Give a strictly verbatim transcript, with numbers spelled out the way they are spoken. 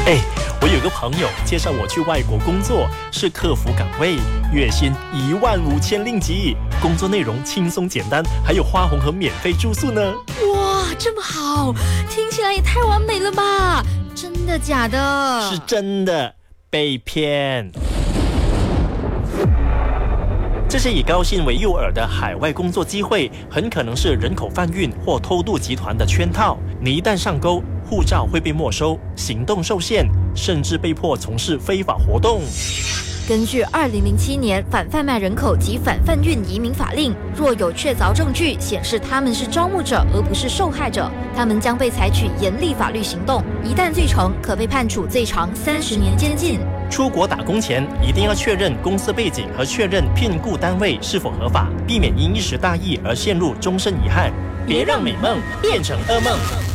哎，我有个朋友介绍我去外国工作，是客服岗位，月薪一万五千令吉，工作内容轻松简单，还有花红和免费住宿呢。 哇，这么好，听起来也太完美了吧？真的假的？ 是真的，被骗。这些以高薪为诱饵的海外工作机会，很可能是人口贩运或偷渡集团的圈套。你一旦上钩，护照会被没收，行动受限，甚至被迫从事非法活动。 根据二零零七年反贩卖人口及反贩运移民法令，若有确凿证据显示他们是招募者而不是受害者，他们将被采取严厉法律行动，一旦罪成，可被判处最长三十年监禁。 出国打工前，一定要确认公司背景和确认聘雇单位是否合法，避免因一时大意而陷入终身遗憾。别让美梦变成噩梦。